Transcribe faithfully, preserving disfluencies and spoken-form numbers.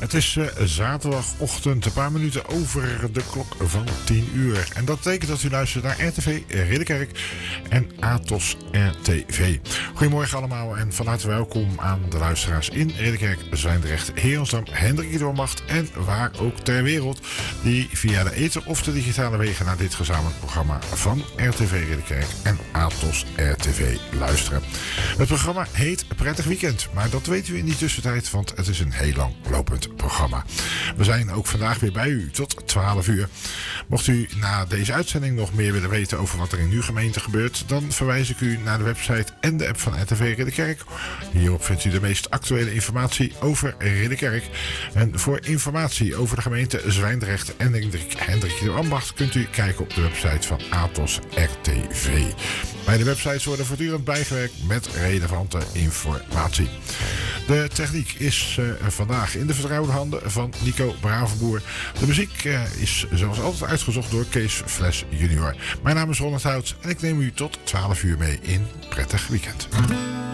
Het is uh, zaterdagochtend, een paar minuten over de klok van tien uur. En dat betekent dat u luistert naar R T V Ridderkerk en Atos R T V. Goedemorgen allemaal en van harte welkom aan de luisteraars in Ridderkerk, Zwijndrecht, Herensdam, Hendrik Doormacht en waar ook ter wereld die via de ether of de digitale wegen naar dit gezamenlijk programma van R T V Ridderkerk en Atos R T V luisteren. Het programma heet Prettig Weekend, maar dat weet u in die tussentijd, want het is een heel lang lopend programma. We zijn ook vandaag weer bij u tot twaalf uur. Mocht u na deze uitzending nog meer willen weten over wat er in uw gemeente gebeurt, dan verwijs ik u naar de website en de app van R T V Ridderkerk. Hierop vindt u de meest actuele informatie over Ridderkerk. En voor informatie over de gemeente Zwijndrecht en Hendrik, Hendrik de Ambacht kunt u kijken op de website van Atos R T V. Beide websites worden voortdurend bijgewerkt met relevante informatie. De techniek is uh, vandaag in de vertrouwde handen van Nico Bravenboer. De muziek uh, is zoals altijd uitgezocht door Kees Fles junior. Mijn naam is Ronald Hout en ik neem u tot twaalf uur mee in Prettig Weekend.